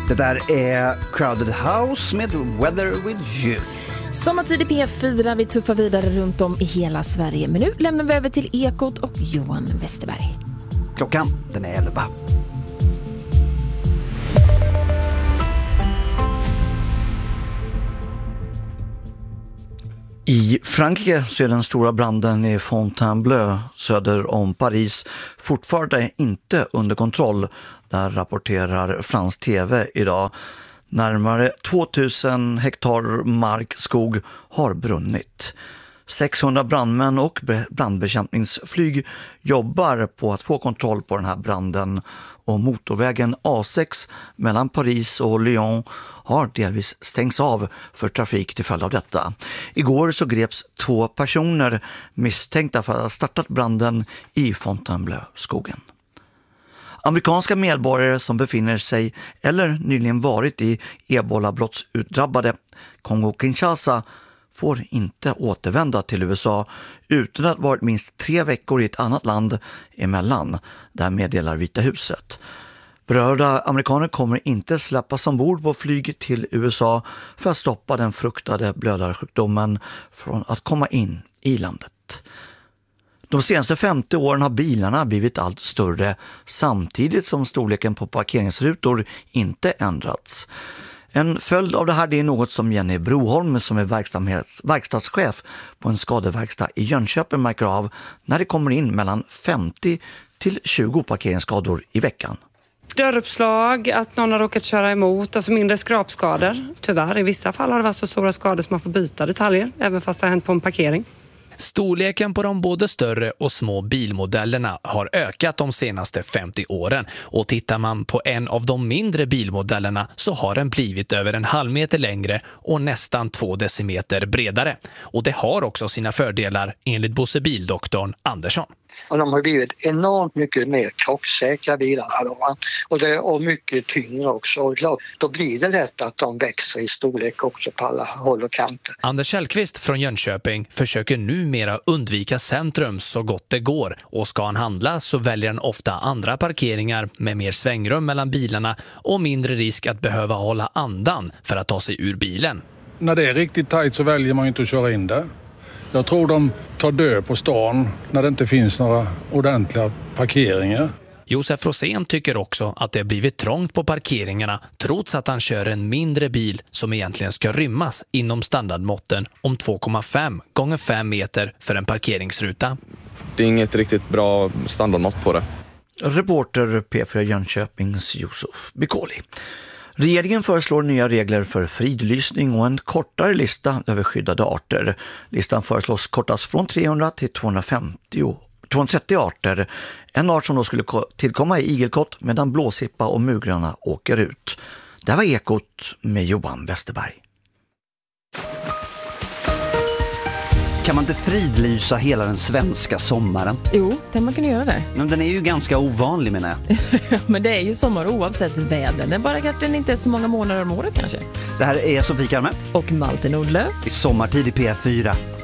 Det där är Crowded House med Weather With You. Sommartid i P4, vi tuffar vidare runt om i hela Sverige. Men nu lämnar vi över till Ekot och Johan Westerberg. Klockan, den är 11. I Frankrike så är den stora branden i Fontainebleau söder om Paris fortfarande inte under kontroll. Där rapporterar fransk TV idag. Närmare 2000 hektar markskog har brunnit. 600 brandmän och brandbekämpningsflyg jobbar på att få kontroll på den här branden, och motorvägen A6 mellan Paris och Lyon har delvis stängts av för trafik till följd av detta. Igår så greps 2 personer misstänkta för att ha startat branden i Fontainebleau-skogen. Amerikanska medborgare som befinner sig eller nyligen varit i ebola-brottsutdrabbade Kongo-Kinshasa får inte återvända till USA utan att varit minst 3 veckor i ett annat land emellan. Där meddelar Vita huset. Berörda amerikaner kommer inte släppas ombord på flyg till USA för att stoppa den fruktade blödarsjukdomen från att komma in i landet. De senaste 50 åren har bilarna blivit allt större samtidigt som storleken på parkeringsrutor inte ändrats. En följd av det här är något som Jenny Broholm, som är verkstadschef på en skadeverkstad i Jönköping, märker av när det kommer in mellan 50 till 20 parkeringsskador i veckan. Dörruppslag, att någon har råkat köra emot, alltså mindre skrapskador. Tyvärr, i vissa fall har det varit så stora skador som man får byta detaljer, även fast det har hänt på en parkering. Storleken på de både större och små bilmodellerna har ökat de senaste 50 åren, och tittar man på en av de mindre bilmodellerna så har den blivit över 1,5 meter längre och nästan 2 decimeter bredare. Och det har också sina fördelar enligt Bosse Bildoktorn Andersson. Och de har blivit enormt mycket mer krocksäkra bilarna då, och mycket tyngre också. Och då blir det lätt att de växer i storlek också på alla håll och kanter. Anders Kjellqvist från Jönköping försöker numera undvika centrum så gott det går, och ska han handla så väljer han ofta andra parkeringar med mer svängrum mellan bilarna och mindre risk att behöva hålla andan för att ta sig ur bilen. När det är riktigt tajt så väljer man inte att köra in där. Jag tror de tar död på stan när det inte finns några ordentliga parkeringar. Josef Rosén tycker också att det blivit trångt på parkeringarna trots att han kör en mindre bil som egentligen ska rymmas inom standardmåtten om 2,5 gånger 5 meter för en parkeringsruta. Det är inget riktigt bra standardmått på det. Reporter P4 Jönköpings Josef Bikoli. Regeringen föreslår nya regler för fridlysning och en kortare lista över skyddade arter. Listan föreslås kortas från 300 till 230 arter. En art som då skulle tillkomma i igelkott medan blåsippa och mugrarna åker ut. Det var Ekot med Johan Westerberg. Kan man inte fridlysa hela den svenska sommaren? Jo, det man kan göra det. Men den är ju ganska ovanlig, menar jag. Men det är ju sommar oavsett väder. Det är bara kanske inte är så många månader om året kanske. Det här är Sofie Karme och Malte Nordlöf i Sommartid i P4.